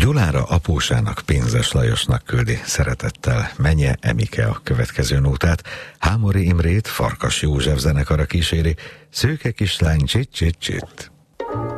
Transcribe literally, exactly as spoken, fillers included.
Gyulára apósának, Pénzes Lajosnak küldi szeretettel Menye Emike a következő nótát. Hámori Imrét Farkas József zenekara kíséri. Szőke kislány, csit, csit, csit.